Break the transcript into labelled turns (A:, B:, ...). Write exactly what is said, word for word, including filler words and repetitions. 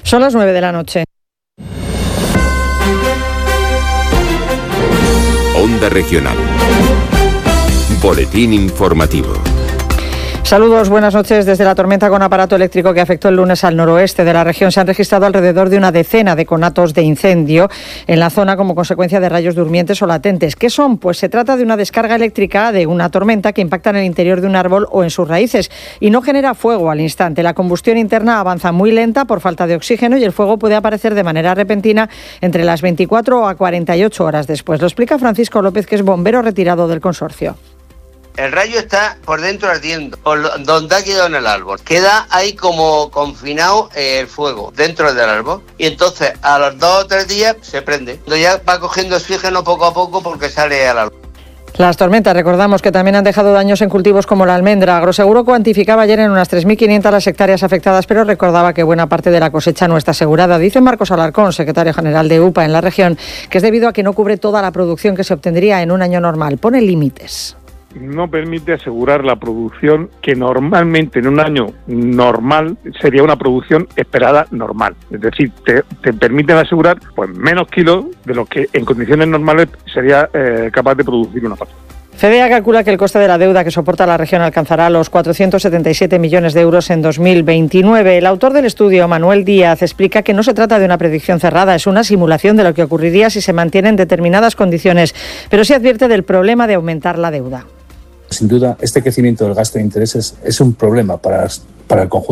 A: Son las nueve de la noche.
B: Onda Regional. Boletín informativo.
A: Saludos, buenas noches. Desde la tormenta con aparato eléctrico que afectó el lunes al noroeste de la región se han registrado alrededor de una decena de conatos de incendio en la zona como consecuencia de rayos durmientes o latentes. ¿Qué son? Pues se trata de una descarga eléctrica de una tormenta que impacta en el interior de un árbol o en sus raíces y no genera fuego al instante. La combustión interna avanza muy lenta por falta de oxígeno y el fuego puede aparecer de manera repentina entre las veinticuatro a cuarenta y ocho horas después. Lo explica Francisco López, que es bombero retirado del consorcio.
C: El rayo está por dentro ardiendo, por donde ha quedado en el árbol. Queda ahí como confinado el fuego dentro del árbol. Y entonces a los dos o tres días se prende. Cuando ya va cogiendo oxígeno poco a poco porque sale al árbol.
A: Las tormentas, recordamos que también han dejado daños en cultivos como la almendra. Agroseguro cuantificaba ayer en unas tres mil quinientas las hectáreas afectadas, pero recordaba que buena parte de la cosecha no está asegurada. Dice Marcos Alarcón, secretario general de U P A en la región, que es debido a que no cubre toda la producción que se obtendría en un año normal. Pone límites.
D: No permite asegurar la producción que normalmente en un año normal sería una producción esperada normal. Es decir, te, te permiten asegurar pues menos kilos de lo que en condiciones normales sería eh, capaz de producir una patata.
A: FEDEA calcula que el coste de la deuda que soporta la región alcanzará los cuatrocientos setenta y siete millones de euros en dos mil veintinueve. El autor del estudio, Manuel Díaz, explica que no se trata de una predicción cerrada, es una simulación de lo que ocurriría si se mantienen determinadas condiciones, pero sí advierte del problema de aumentar la deuda.
E: Sin duda, este crecimiento del gasto de intereses es un problema para, para el conjunto